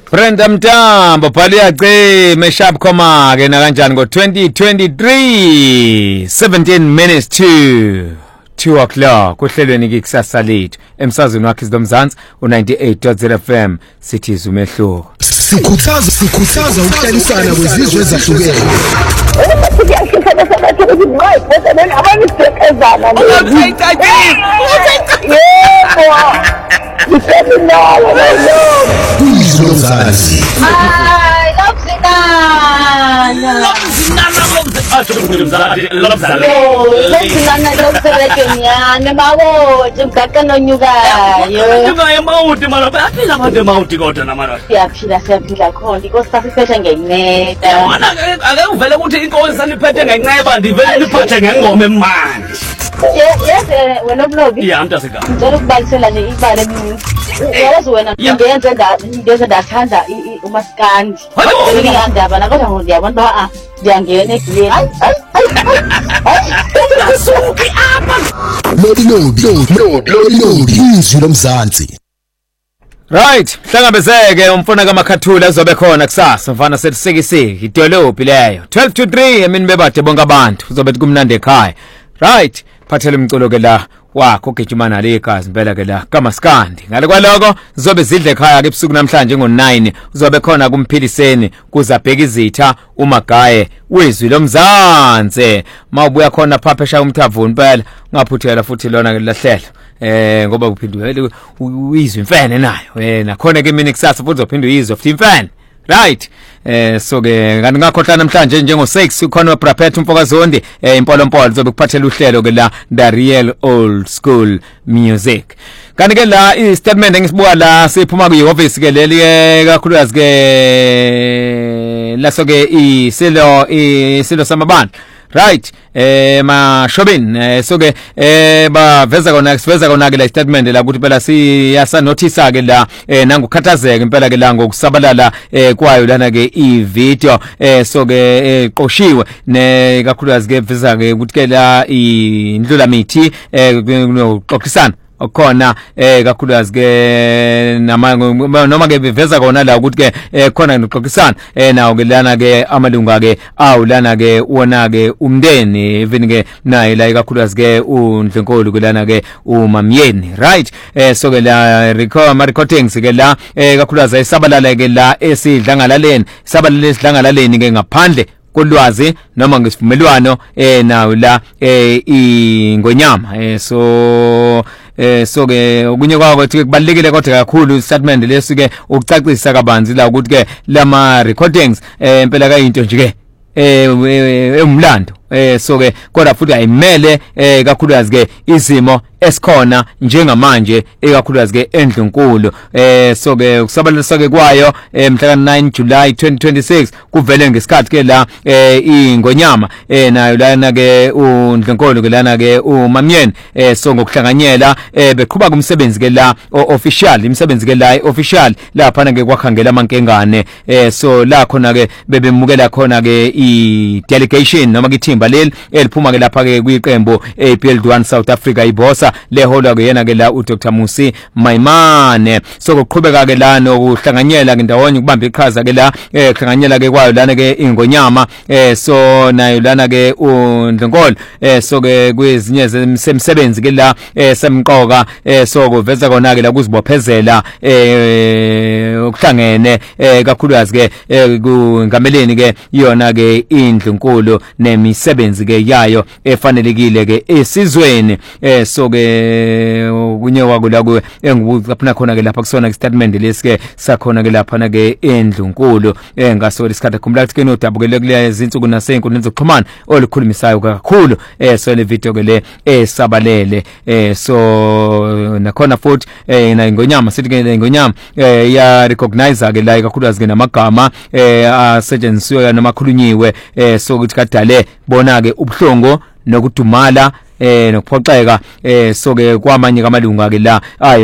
Brenda Mtambo phali yacime sharp khoma ke na kanjani ngo 2023 17 minutes to 2 o'clock kuhlelweni ke kusasa lethu emsazweni wakhe izomzansi u98.0 FM sithi umehluko sikhuthaza ukuhlalisana kwezizwe ezahlukene Izomzansi Yes, wena mlobi. Yeah, mntasika. Ngicela ukubalisela nje ibala emini. Uyazi wena ngenze ndathanda umaskandi. Ngiyandaba la kodwa ngiyabona ba ngiyangena egiyeni. Asuki apha. Lobi izwi lomzansi. Right, hlangabezeke umfana kaMakhathula ezobe khona kusasa mfana selisekisiki idolophi leyo 12 to 3 emini bebade bonke abantu uzobe kumnandi ekhaya. Right, phathele umculo ke la wakho ogejimana legazi impela ke la kaMaskandi ngale kwaloko zobe zidle ekhaya ke ebusuku namhlanje ngo9 uzobe khona kumphiliseni kuzabheka izitha uMagaye wezwi lomzansi mawubuya khona phaphesha umthavuni impela ngaphuthela futhi lona ke lahlela ngoba uphindwe uyizwe imfene nayo nakhona ke mina kusasa futhi uzophindwa uyizwe futhi imfene. Right, so ke ngani ngakhohla namhlanje njengo 6 ukhona Braphet umfokazondi impolompolo zobe kuphathela uhlelo ke la the real old school music. Kanti ke la istatement engisibuka la siphuma ku office ke leli kakhulukazi ke la so ke isilo samabani. Right, mashobin so ke baveza kona ke la statement la ukuthi phela siyasa notice ke la nangukhathazeka impela ke la ngokusabalala kwayo lana ke ivideo so ke qoshiwe ne kakhulukazi ke veza ke ukuthi ke la indlula mithi noxoxisana khona kakhulukazi ke noma ke beveza kona la ukuthi ke khona noxoxisana nawo ke lana ke amalunga ke awulana ke wona ke umndeni even ke naye la kakhulukazi ke uNdlenkulu ke lana ke uMamyeni. Right, so ke la recordings ke la kakhulukazi isabalala ke la esidlangalaleni esidlangalaleni ke ngaphandle kolwazi noma ngesivumelwano nawo la ingonyama so ke okunye kwako ukuthi kubalekile kodwa kakhulu statement lesike ukucacisa kabanzi la ukuthi ke lama recordings impela kayinto nje ke umlando so ke kodwa futhi ayimele kakhulukazi ke izimo esikhona njengamanje ekakhulukazi ke eNdlunkulu so ke ukusabalalisa ke kwayo mhla ka9 July 2026 kuvele ngesikhathi ke la ingonyama nayo lana ke uNdlunkulu ke lana ke uMamyeni so ngokuhlanganyela beqhubeka umsebenzi ke la official imisebenzi ke la official lapha ke kwakhangela amankengane so la khona ke bebemukela khona ke I delegation noma ithimba leli eliphuma ke lapha ke kwiqembu APL1 South Africa ibosa leholwa ke yena ke la uDr Musi Maimane so kuqhubeka ke la nokuhlanganyela ke ndawonye kubamba iqhaza ke la kuhlanganyela ke kwayo lana ke ingonyama so nayo lana ke uNdlenkolo so ke kwezinye zemsebenzi ke la semqoka so kuveza kona ke la kuzibophezela ukuhlangene kakhulukazi ke kungameleni ke yona ke Indlunkulu nemisebenzi ke yayo efanelekile ke esizweni so ke kunye kwakula ku engubucaphuna khona ke lapha kusona ke statement lesike sakhona ke lapha na ke Indlunkulu ngaso lesikhathi khumbula ukuthi ke nodabukele kule izinsuku nasenkundleni zokuxhumana olukhulumisayo kakhulu so le video ke le esabalele so nakhona futhi na ingonyama sithi ke ingonyama ya recognize ke la kakhulukazi ke namagama asetshenziswa namakhulunyiwe so ukuthi kadale bona ke ubuhlongo nokudumala nokuphoxeka so ke kwamanye kamalunga ke la